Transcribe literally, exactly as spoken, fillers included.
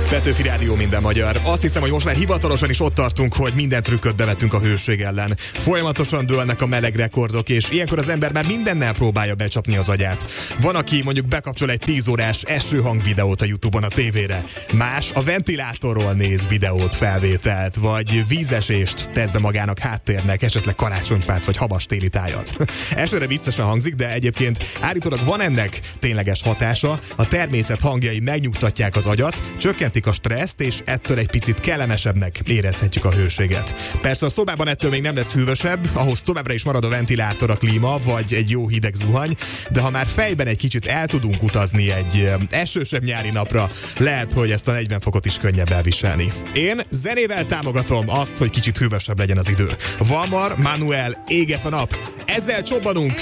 Petőfi Rádió, minden magyar. Azt hiszem, hogy most már hivatalosan is ott tartunk, hogy minden trükköt bevetünk a hőség ellen. Folyamatosan dőlnek a meleg rekordok, és ilyenkor az ember már mindennel próbálja becsapni az agyát. Van, aki mondjuk bekapcsol egy tíz órás esőhang videót a YouTube-on a tévére. Más a ventilátorról néz videót, felvételt, vagy vízesést tesz be magának háttérnek, esetleg karácsonyfát, vagy habas téli tájat. Elsőre viccesen hangzik, de egyébként állítólag van ennek tényleges hatása. A természet hangjai megnyugtatják az agyat, csökkentik a stresszt, és ettől egy picit kellemesebbnek érezhetjük a hőséget. Persze a szobában ettől még nem lesz hűvösebb, ahhoz továbbra is marad a ventilátor, a klíma, vagy egy jó hideg zuhany, de ha már fejben egy kicsit el tudunk utazni egy esősebb nyári napra, lehet, hogy ezt a negyven fokot is könnyebb elviselni. Én zenével támogatom azt, hogy kicsit hűvösebb legyen az idő. Valmar, Manuel, Éget a nap. Ezzel csobbanunk!